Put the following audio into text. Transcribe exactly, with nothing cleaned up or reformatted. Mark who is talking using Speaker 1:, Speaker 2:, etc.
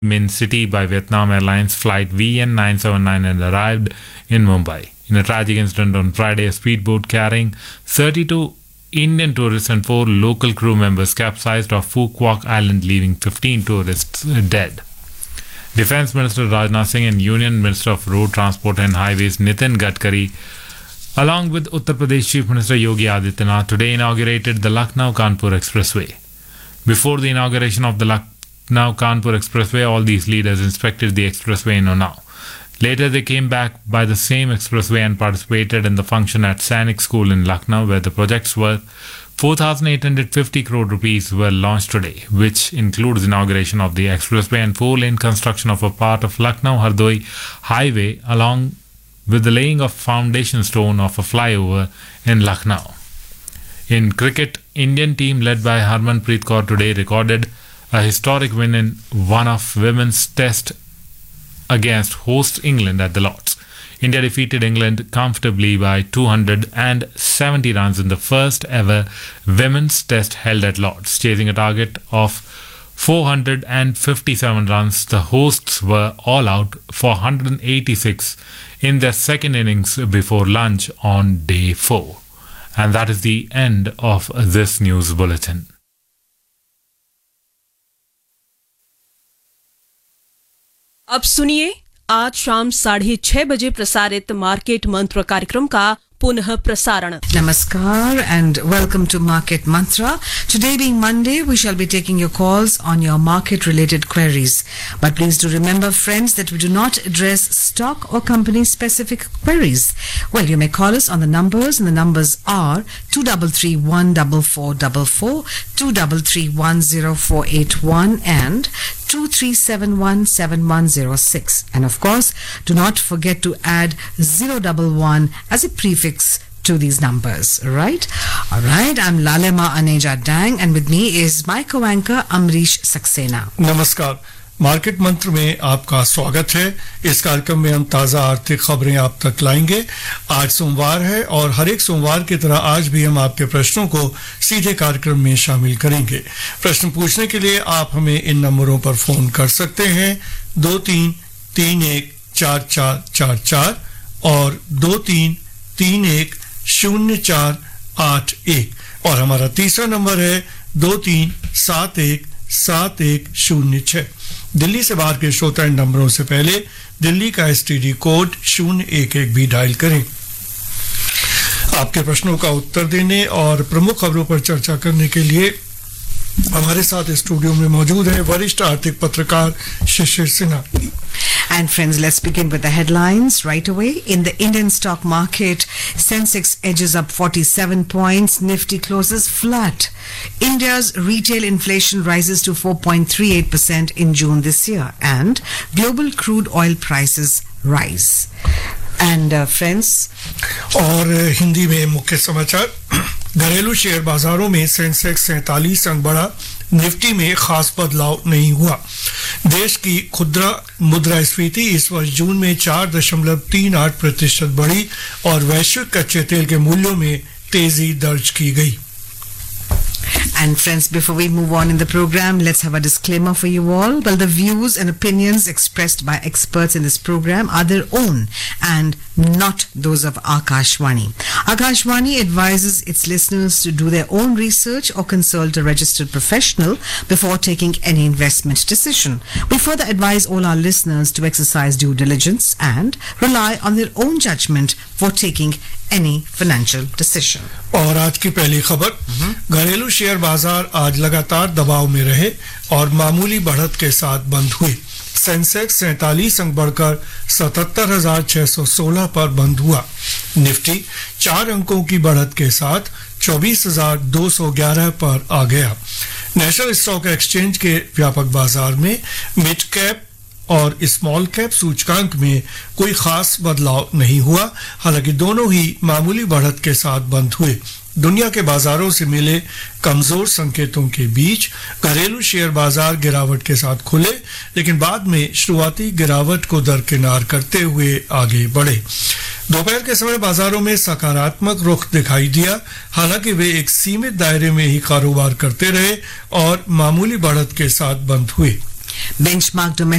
Speaker 1: Minh City by Vietnam Airlines flight V N nine seven nine and arrived in Mumbai. In a tragic incident on Friday, a speedboat carrying thirty-two Indian tourists and four local crew members capsized off Phu Quoc Island, leaving fifteen tourists dead. Defence Minister Rajnath Singh and Union Minister of Road Transport and Highways Nitin Gadkari, along with Uttar Pradesh Chief Minister Yogi Adityanath, today inaugurated the Lucknow-Kanpur Expressway. Before the inauguration of the Lucknow-Kanpur Expressway, all these leaders inspected the expressway in Unnao. Later, they came back by the same expressway and participated in the function at Sainik School in Lucknow, where the project's worth four thousand eight hundred fifty crore rupees were launched today, which includes inauguration of the expressway and four-lane construction of a part of Lucknow-Hardoi highway, along with the laying of foundation stone of a flyover in Lucknow. In cricket, Indian team led by Harmanpreet Kaur today recorded a historic win in one of women's test against host England at the Lords. India defeated England comfortably by two hundred seventy runs in the first ever women's test held at Lords. Chasing a target of four hundred fifty-seven runs, the hosts were all out for one hundred eighty-six in their second innings before lunch on day four. And that is the end of this news bulletin.
Speaker 2: अब सुनिए आज शाम साढ़े छह बजे प्रसारित market मंत्र कार्यक्रम का पुनः प्रसारण.
Speaker 3: Namaskar and welcome to Market Mantra. Today being Monday, we shall be taking your calls on your market related queries. But please do remember, friends, that we do not address stock or company specific queries. Well, you may call us on the numbers, and the numbers are two three three one four four four four, two three three one zero four eight one and two three seven one seven one zero six. And of course, do not forget to add zero one one as a prefix to these numbers, right? All right, I'm Lalema Aneja Dang, and with me is my co-anchor Amrish Saxena.
Speaker 4: नमस्कार, market मंत्र में आपका स्वागत है. इस कार्यक्रम में हम ताज़ा आर्थिक खबरें आप तक लाएंगे. आज सोमवार है और हर एक सोमवार की तरह आज भी हम आपके प्रश्नों को सीधे कार्यक्रम में शामिल करेंगे. प्रश्न पूछने के लिए आप हमें इन नंबरों पर फोन कर सकते हैं दो तीन तीन एक चार चार चार चार और दो तीन तीन एक शून्य चार आठ एक और हमारा तीसरा नंबर है दो तीन सात एक सात एक शून्य छह. दिल्ली से बाहर के श्रोता इन नंबरों से पहले दिल्ली का एसटीडी कोड शून्य एक एक भी डायल करें. आपके प्रश्नों का उत्तर देने और प्रमुख खबरों पर चर्चा करने के लिए हमारे साथ स्टूडियो में मौजूद है वरिष्ठ आर्थिक पत्रकार Shishir Sinha.
Speaker 3: And friends, let's begin with the headlines right away. In the Indian stock market, Sensex edges up forty-seven points, Nifty closes flat. India's retail inflation rises to four point three eight percent in June this year, and global crude oil prices rise. And uh, friends,
Speaker 4: और हिंदी में मुख्य समाचार. घरेलू share बाजारों में Sensex सैंतालीस अंक बढ़ा, निफ्टी में खास बदलाव नहीं हुआ. देश की खुदरा मुद्रास्फीति इस वर्ष जून में चार दशमलव तीन आठ प्रतिशत बढ़ी और वैश्विक कच्चे तेल के मूल्यों में तेजी दर्ज की गई.
Speaker 3: And friends, before we move on in the program, let's have a disclaimer for you all. Well, the views and opinions expressed by experts in this program are their own and not those of Akashvani. Akashvani advises its listeners to do their own research or consult a registered professional before taking any investment decision. We further advise all our listeners to exercise due diligence and rely on their own judgment for taking any financial decision.
Speaker 4: और आज की पहली खबर, घरेलू share बाजार आज लगातार दबाव में रहे और मामूली बढ़त के साथ बंद हुए. सेंसेक्स सैंतालीस अंक बढ़कर सतहत्तर हजार छह सौ सोलह पर बंद हुआ. निफ्टी चार अंकों की बढ़त के साथ चौबीस हजार दो सौ ग्यारह पर आ गया. नेशनल स्टॉक एक्सचेंज के व्यापक बाजार में मिड कैप और स्मॉल कैप सूचकांक में कोई खास बदलाव नहीं हुआ, हालांकि दोनों ही मामूली बढ़त के साथ बंद हुए. दुनिया के बाजारों से मिले कमजोर संकेतों के बीच घरेलू शेयर बाजार गिरावट के साथ खुले, लेकिन बाद में शुरुआती गिरावट को दरकिनार करते हुए आगे बढ़े. दोपहर के समय बाजारों में सकारात्मक रुख दिखाई दिया, हालांकि वे एक सीमित दायरे में ही कारोबार करते रहे और मामूली बढ़त के साथ बंद हुए.
Speaker 3: Benchmark domestic